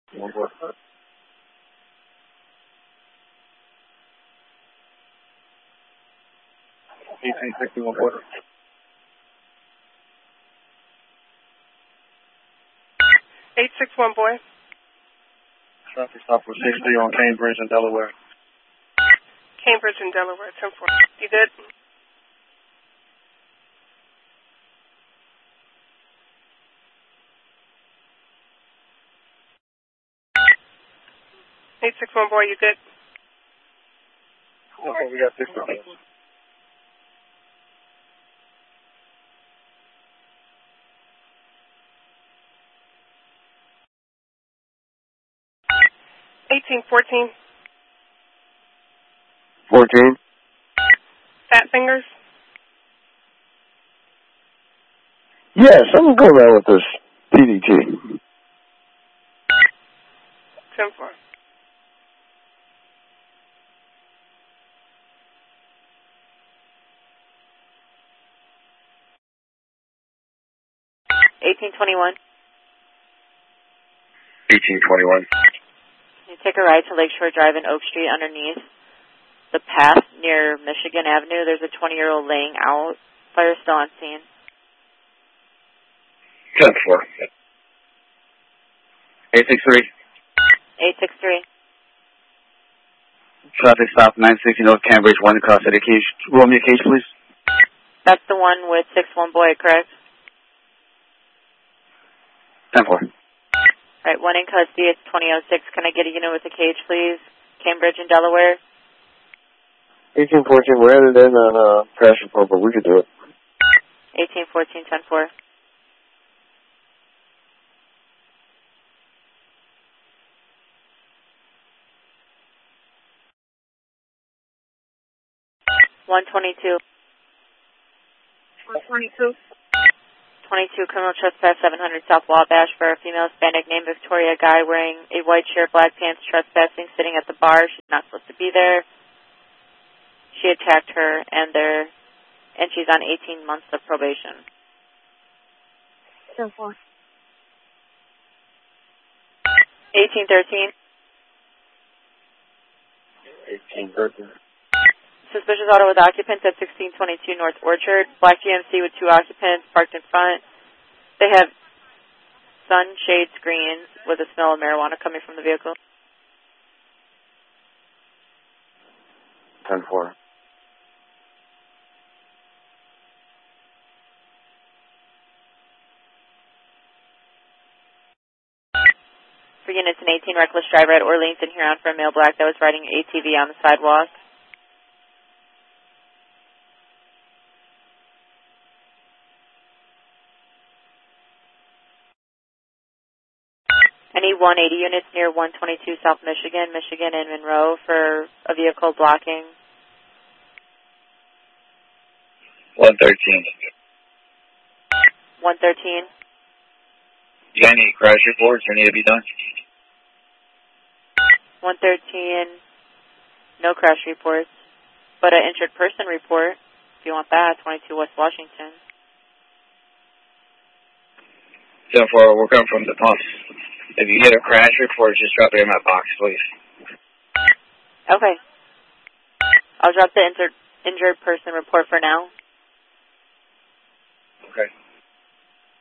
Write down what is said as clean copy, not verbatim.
One more. 1861 boy. Traffic stop for 60 on Cambridge and Delaware. Cambridge and Delaware, 10-4. You good? Boy, you good? Okay, we got 6 minutes. $18.14. 14. Fat fingers. Yes, I'm going to go around with this PDT. 10-4. $18.21. 1821. You take a ride to Lakeshore Drive in Oak Street underneath the path near Michigan Avenue. There's a 20-year-old laying out. Fire still on scene. 10-4. 863. 863. Traffic stop 960 North Cambridge, 1 across at a cage. Roll me a cage, please. That's the one with 6-1 boy, correct? 10-4. Right, 1 in custody. It's 2006. Can I get a unit with a cage, please? Cambridge and Delaware. 1814, we're headed in on crash report, but we could do it. 1814, 10-4. $122. 122. 22 criminal trespass 700 South Wabash for a female Hispanic named Victoria Guy wearing a white shirt, black pants, trespassing, sitting at the bar. She's not supposed to be there. She attacked her and she's on 18 months of probation. 10-4. 1813. 1813. Suspicious auto with occupants at 1622 North Orchard. Black GMC with 2 occupants parked in front. They have sunshade screens with a smell of marijuana coming from the vehicle. 10-4. For units in 18, reckless driver at Orleans and Huron for a male black that was riding an ATV on the sidewalk. Any 180 units near 122 South Michigan and Monroe for a vehicle blocking. 113. 113. Any crash reports that need to be done? 113. No crash reports, but an injured person report, if you want that, 22 West Washington. 10-4, we're coming from the pumps. If you get a crash report, just drop it in my box, please. Okay. I'll drop the injured person report for now.